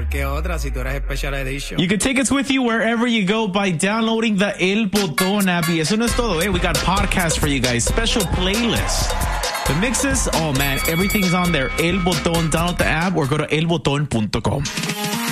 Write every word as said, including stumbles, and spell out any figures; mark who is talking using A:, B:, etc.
A: que otra si tú eres Special Edition.
B: You can take us with you wherever you go by downloading the El Botón app. Y eso no es todo, eh? We got podcasts for you guys, special playlists. The mixes, oh man, everything's on there. El Botón, download the app or go to el botón punto com.